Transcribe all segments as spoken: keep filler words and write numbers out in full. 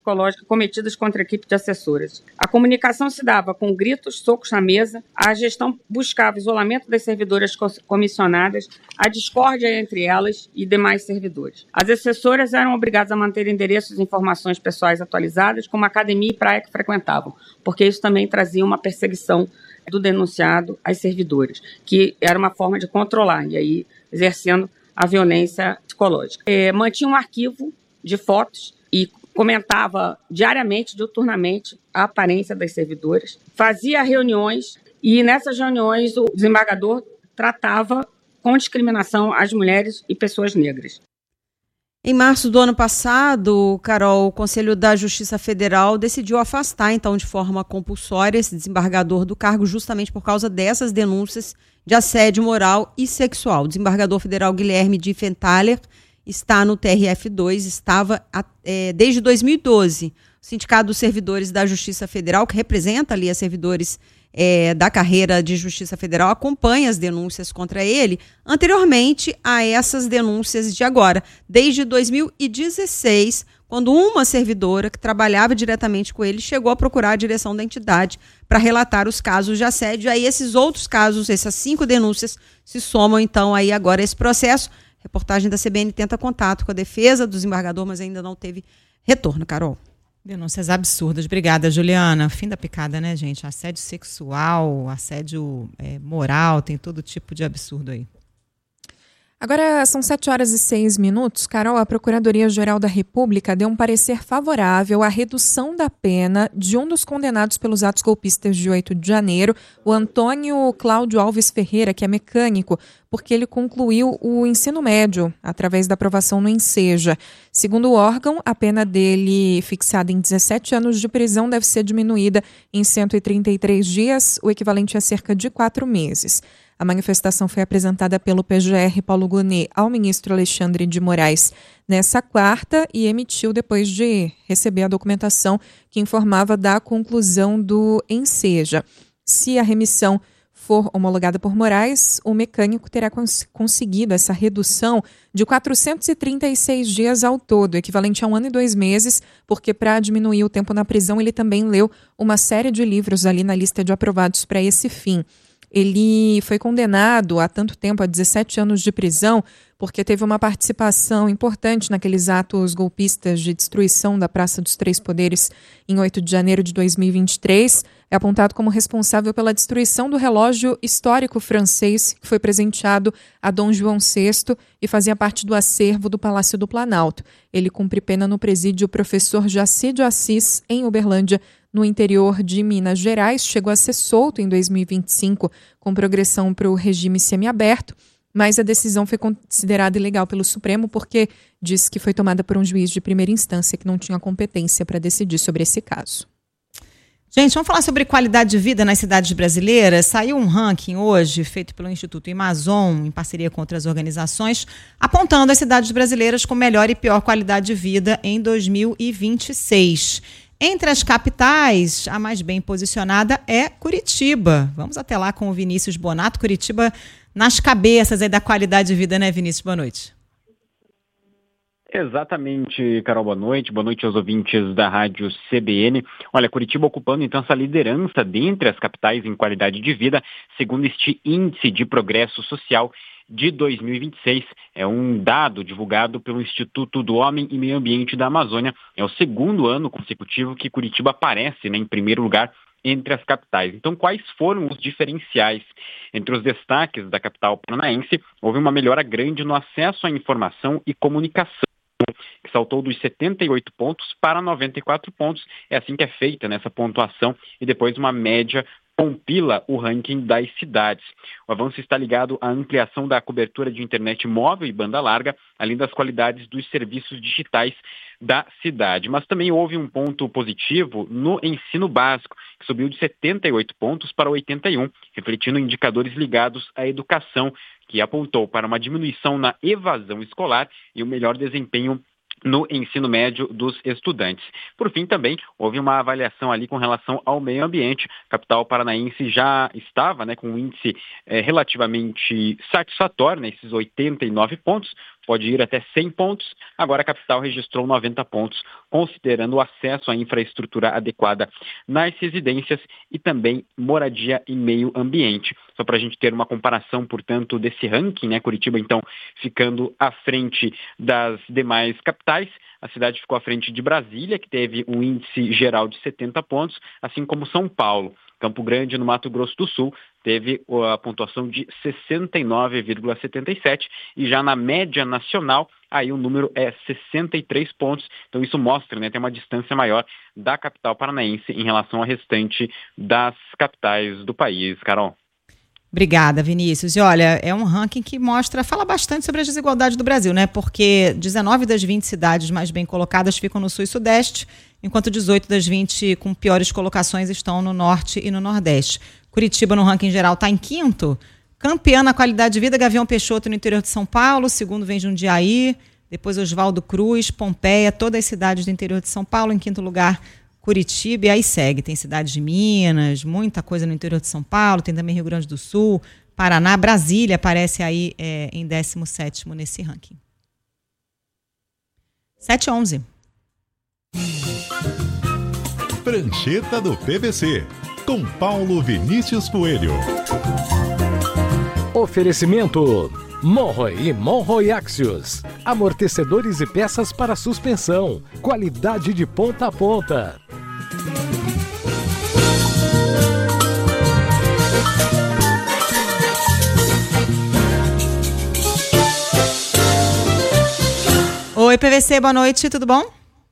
psicológica cometidas contra a equipe de assessoras. A comunicação se dava com gritos, socos na mesa, a gestão buscava isolamento das servidoras comissionadas, a discórdia entre elas e demais servidores. As assessoras eram obrigadas a manter endereços e informações pessoais atualizadas, como academia e praia que frequentavam, porque isso também trazia uma perseguição do denunciado às servidoras, que era uma forma de controlar, e aí exercendo a violência psicológica. É, mantinha um arquivo de fotos e comentava diariamente, diuturnamente, a aparência das servidoras, fazia reuniões e nessas reuniões o desembargador tratava com discriminação as mulheres e pessoas negras. Em março do ano passado, Carol, o Conselho da Justiça Federal decidiu afastar, então, de forma compulsória esse desembargador do cargo justamente por causa dessas denúncias de assédio moral e sexual. O desembargador federal Guilherme Diefenthaler está no T R F dois, estava é, desde dois mil e doze. O Sindicato dos Servidores da Justiça Federal, que representa ali as servidores é, da carreira de Justiça Federal, acompanha as denúncias contra ele anteriormente a essas denúncias de agora. Desde dois mil e dezesseis, quando uma servidora que trabalhava diretamente com ele chegou a procurar a direção da entidade para relatar os casos de assédio. Aí esses outros casos, essas cinco denúncias, se somam então aí agora a esse processo. A reportagem da C B N tenta contato com a defesa do desembargador, mas ainda não teve retorno, Carol. Denúncias absurdas. Obrigada, Juliana. Fim da picada, né, gente? Assédio sexual, assédio é, moral, tem todo tipo de absurdo aí. Agora são sete horas e seis minutos. Carol, a Procuradoria-Geral da República deu um parecer favorável à redução da pena de um dos condenados pelos atos golpistas de oito de janeiro, o Antônio Cláudio Alves Ferreira, que é mecânico, porque ele concluiu o ensino médio através da aprovação no Enseja. Segundo o órgão, a pena dele, fixada em dezessete anos de prisão, deve ser diminuída em cento e trinta e três dias, o equivalente a cerca de quatro meses. A manifestação foi apresentada pelo P G R Paulo Gonet ao ministro Alexandre de Moraes nessa quarta e emitiu depois de receber a documentação que informava da conclusão do Enseja. Se a remissão for homologada por Moraes, o mecânico terá cons- conseguido essa redução de quatrocentos e trinta e seis dias ao todo, equivalente a um ano e dois meses, porque para diminuir o tempo na prisão ele também leu uma série de livros ali na lista de aprovados para esse fim. Ele foi condenado há tanto tempo, a dezessete anos de prisão, porque teve uma participação importante naqueles atos golpistas de destruição da Praça dos Três Poderes em oito de janeiro de dois mil e vinte e três. É apontado como responsável pela destruição do relógio histórico francês que foi presenteado a Dom João sexto e fazia parte do acervo do Palácio do Planalto. Ele cumpre pena no presídio Professor Jaci de Assis, em Uberlândia, no interior de Minas Gerais. Chegou a ser solto em dois mil e vinte e cinco com progressão para o regime semiaberto, mas a decisão foi considerada ilegal pelo Supremo porque diz que foi tomada por um juiz de primeira instância que não tinha competência para decidir sobre esse caso. Gente, vamos falar sobre qualidade de vida nas cidades brasileiras. Saiu um ranking hoje, feito pelo Instituto Amazon, em parceria com outras organizações, apontando as cidades brasileiras com melhor e pior qualidade de vida em dois mil e vinte e seis. Entre as capitais, a mais bem posicionada é Curitiba. Vamos até lá com o Vinícius Bonato. Curitiba nas cabeças aí da qualidade de vida, né, Vinícius? Boa noite. Exatamente, Carol, boa noite. Boa noite aos ouvintes da Rádio C B N. Olha, Curitiba ocupando então essa liderança dentre as capitais em qualidade de vida, segundo este Índice de Progresso Social de dois mil e vinte e seis. É um dado divulgado pelo Instituto do Homem e Meio Ambiente da Amazônia. É o segundo ano consecutivo que Curitiba aparece, né, em primeiro lugar entre as capitais. Então, quais foram os diferenciais? Entre os destaques da capital paranaense, houve uma melhora grande no acesso à informação e comunicação, que saltou dos setenta e oito pontos para noventa e quatro pontos. É assim que é feita nessa pontuação e depois uma média compila o ranking das cidades. O avanço está ligado à ampliação da cobertura de internet móvel e banda larga, além das qualidades dos serviços digitais da cidade. Mas também houve um ponto positivo no ensino básico, que subiu de setenta e oito pontos para oitenta e um, refletindo indicadores ligados à educação, que apontou para uma diminuição na evasão escolar e o melhor desempenho no ensino médio dos estudantes. Por fim, também houve uma avaliação ali com relação ao meio ambiente. A capital paranaense já estava, né, com um índice é, relativamente satisfatório, né, esses oitenta e nove pontos, pode ir até cem pontos, agora a capital registrou noventa pontos, considerando o acesso à infraestrutura adequada nas residências e também moradia e meio ambiente. Só para a gente ter uma comparação, portanto, desse ranking, né? Curitiba, então, ficando à frente das demais capitais. A cidade ficou à frente de Brasília, que teve um índice geral de setenta pontos, assim como São Paulo. Campo Grande, no Mato Grosso do Sul, teve a pontuação de sessenta e nove vírgula setenta e sete e já na média nacional, aí o número é sessenta e três pontos. Então isso mostra, né, tem uma distância maior da capital paranaense em relação ao restante das capitais do país. Carol. Obrigada, Vinícius. E olha, é um ranking que mostra, fala bastante sobre as desigualdades do Brasil, né? Porque dezenove das vinte cidades mais bem colocadas ficam no sul e sudeste, enquanto dezoito das vinte com piores colocações estão no norte e no nordeste. Curitiba, no ranking geral, está em quinto. Campeã na qualidade de vida, Gavião Peixoto, no interior de São Paulo. Segundo vem Jundiaí, depois Oswaldo Cruz, Pompeia, todas as cidades do interior de São Paulo. Em quinto lugar, Curitiba, e aí segue, tem cidades de Minas, muita coisa no interior de São Paulo, tem também Rio Grande do Sul, Paraná, Brasília aparece aí é, em décimo sétimo nesse ranking. sete e onze. Prancheta do P V C, com Paulo Vinícius Coelho. Oferecimento Monroe e Monroe Axios, amortecedores e peças para suspensão, qualidade de ponta a ponta. Oi, P V C, boa noite, tudo bom?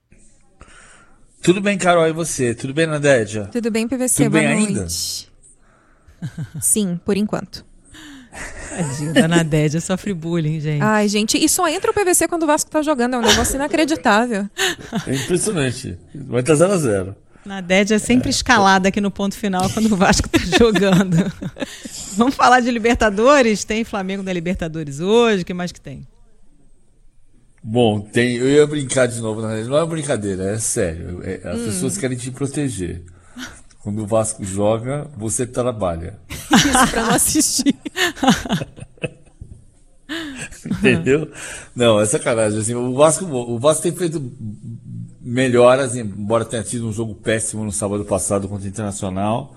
Tudo bem, Carol, e você? Tudo bem, Nadédia? Tudo bem, P V C, Tudo boa bem noite. Ainda? Sim, por enquanto. Tadinha da Nadédia, sofre bullying, gente. Ai, gente, e só entra o P V C quando o Vasco tá jogando, é um negócio inacreditável. É impressionante, vai estar zero a zero. Nadédia é sempre é. escalada aqui no ponto final quando o Vasco tá jogando. Vamos falar de Libertadores? Tem Flamengo da Libertadores hoje, o que mais que tem? Bom, tem, eu ia brincar de novo, não é uma brincadeira, é sério. É, as hum. pessoas querem te proteger. Quando o Vasco joga, você trabalha. Isso, pra não assistir. Entendeu? Não, é sacanagem. Assim, o, Vasco, o Vasco tem feito melhoras, embora tenha tido um jogo péssimo no sábado passado contra o Internacional.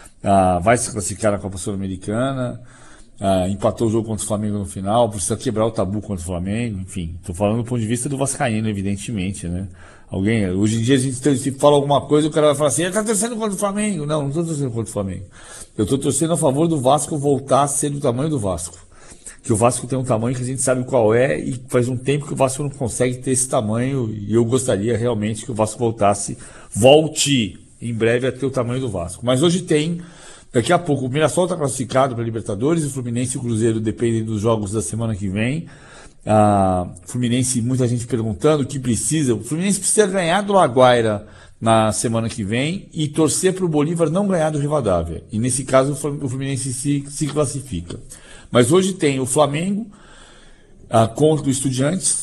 Ah, vai se classificar na Copa Sul-Americana. Ah, empatou o jogo contra o Flamengo no final, precisa quebrar o tabu contra o Flamengo, enfim, estou falando do ponto de vista do vascaíno, evidentemente, né? Alguém, hoje em dia a gente se fala alguma coisa, o cara vai falar assim, ele tá torcendo contra o Flamengo. Não, não estou torcendo contra o Flamengo. Eu estou torcendo a favor do Vasco voltar a ser do tamanho do Vasco. Que o Vasco tem um tamanho que a gente sabe qual é e faz um tempo que o Vasco não consegue ter esse tamanho e eu gostaria realmente que o Vasco voltasse, volte em breve a ter o tamanho do Vasco. Mas hoje tem. Daqui a pouco o Mirassol está classificado para a Libertadores, o Fluminense e o Cruzeiro dependem dos jogos da semana que vem. Ah, Fluminense, muita gente perguntando o que precisa. O Fluminense precisa ganhar do Laguaira na semana que vem e torcer para o Bolívar não ganhar do Rivadavia. E nesse caso o Fluminense se, se classifica. Mas hoje tem o Flamengo ah, contra o Estudiantes.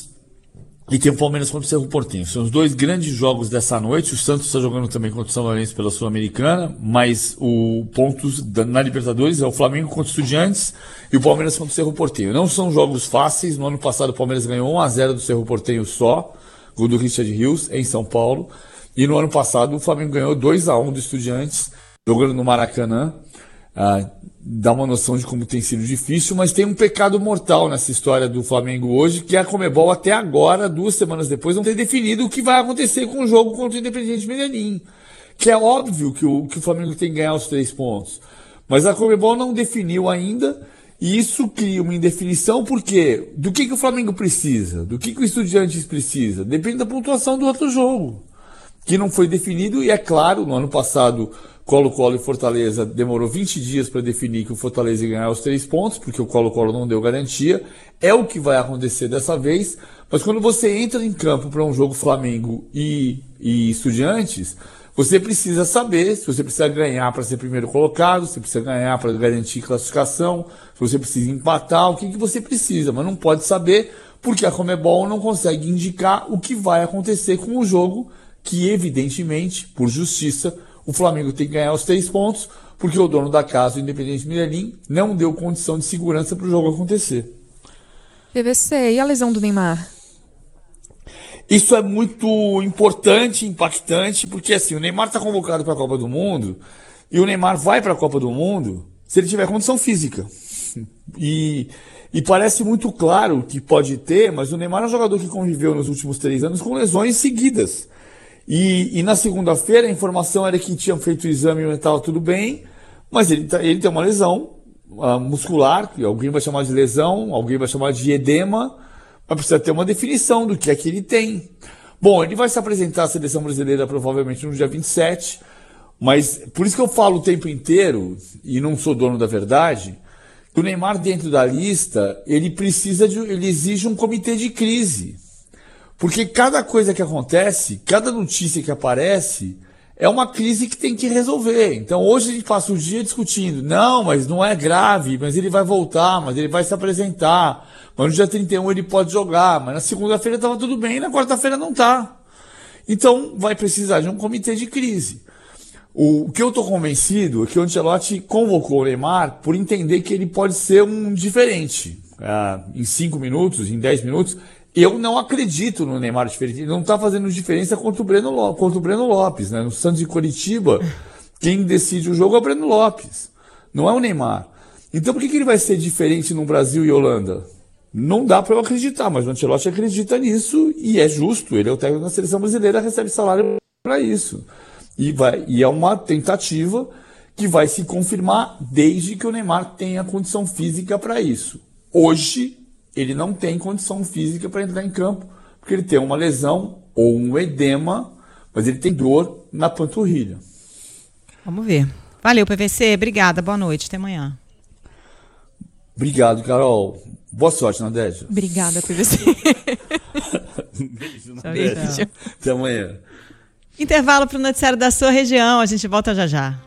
E tem o Palmeiras contra o Cerro Porteño. São os dois grandes jogos dessa noite. O Santos está jogando também contra o São Lourenço pela Sul-Americana, mas o pontos na Libertadores é o Flamengo contra o Estudiantes e o Palmeiras contra o Cerro Porteño. Não são jogos fáceis. No ano passado o Palmeiras ganhou um a zero do Cerro Porteño só, gol do Richard Rios, em São Paulo. E no ano passado o Flamengo ganhou dois a um do Estudiantes, jogando no Maracanã. Ah, dá uma noção de como tem sido difícil, mas tem um pecado mortal nessa história do Flamengo hoje, que é a Conmebol até agora, duas semanas depois, não ter definido o que vai acontecer com o jogo contra o Independiente Medellín. Que é óbvio que o, que o Flamengo tem que ganhar os três pontos. Mas a Conmebol não definiu ainda, e isso cria uma indefinição, porque do que, que o Flamengo precisa? Do que, que o Estudiantes precisa? Depende da pontuação do outro jogo, que não foi definido, e é claro, no ano passado Colo-Colo e Fortaleza demorou vinte dias para definir que o Fortaleza ia ganhar os três pontos, porque o Colo-Colo não deu garantia. É o que vai acontecer dessa vez, mas quando você entra em campo para um jogo Flamengo e, e Estudiantes, você precisa saber se você precisa ganhar para ser primeiro colocado, se você precisa ganhar para garantir classificação, se você precisa empatar, o que, que você precisa, mas não pode saber porque a Conmebol não consegue indicar o que vai acontecer com o jogo, que evidentemente, por justiça, o Flamengo tem que ganhar os três pontos, porque o dono da casa, o Independiente Medellín, não deu condição de segurança para o jogo acontecer. P V C, e a lesão do Neymar? Isso é muito importante, impactante, porque assim, o Neymar está convocado para a Copa do Mundo e o Neymar vai para a Copa do Mundo se ele tiver condição física. E, e parece muito claro que pode ter, mas o Neymar é um jogador que conviveu nos últimos três anos com lesões seguidas. E, e na segunda-feira a informação era que tinham feito o exame e estava tudo bem, mas ele, tá, ele tem uma lesão uh, muscular, que alguém vai chamar de lesão, alguém vai chamar de edema, mas precisa ter uma definição do que é que ele tem. Bom, ele vai se apresentar à seleção brasileira provavelmente no dia vinte e sete, mas por isso que eu falo o tempo inteiro, e não sou dono da verdade, que o Neymar dentro da lista, ele precisa de, ele exige um comitê de crise. Porque cada coisa que acontece, cada notícia que aparece, é uma crise que tem que resolver. Então hoje a gente passa o dia discutindo, não, mas não é grave, mas ele vai voltar, mas ele vai se apresentar, mas no dia trinta e um ele pode jogar, mas na segunda-feira estava tudo bem, na quarta-feira não está. Então vai precisar de um comitê de crise. O que eu estou convencido é que o Ancelotti convocou o Neymar por entender que ele pode ser um diferente. Ah, em cinco minutos, em dez minutos, eu não acredito no Neymar diferente. Ele não está fazendo diferença contra o Breno Lopes, contra o Breno Lopes, né? No Santos de Curitiba, quem decide o jogo é o Breno Lopes, não é o Neymar. Então por que, que ele vai ser diferente no Brasil e Holanda? Não dá para eu acreditar, mas o Ancelotti acredita nisso e é justo. Ele é o técnico da seleção brasileira, recebe salário para isso. E, vai, e é uma tentativa que vai se confirmar desde que o Neymar tenha condição física para isso. Hoje, ele não tem condição física para entrar em campo, porque ele tem uma lesão ou um edema, mas ele tem dor na panturrilha. Vamos ver. Valeu, P V C. Obrigada. Boa noite. Até amanhã. Obrigado, Carol. Boa sorte, Nadégia. Obrigada, P V C. Beijo, Nadégia. Até amanhã. Intervalo para o noticiário da sua região. A gente volta já já.